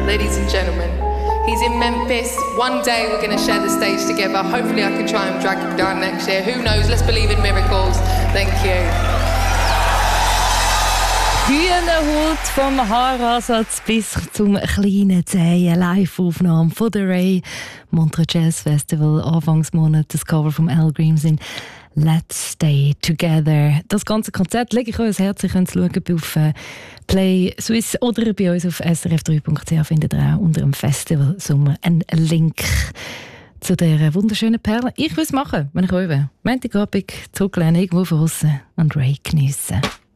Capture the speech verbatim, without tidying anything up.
ladies and gentlemen. He's in Memphis. One day we're going to share the stage together. Hopefully I can try and drag him down next year. Who knows? Let's believe in miracles. Thank you. Hühnerhut vom Haaransatz bis zum kleinen Zehen. Live-Aufnahme von The Ray. Montreux Jazz Festival, Anfangsmonat. Das Cover vom Al Green sind Let's Stay Together. Das ganze Konzert lege ich euch ans Herz. Ihr könnt es schauen auf äh, Play Swiss oder bei uns auf s r f drei punkt c h findet ihr auch unter dem Festival Sommer einen Link zu dieser wunderschönen Perle. Ich will es machen, wenn ich euch will. Montagabend zurücklehnen, irgendwo von außen und Ray geniessen.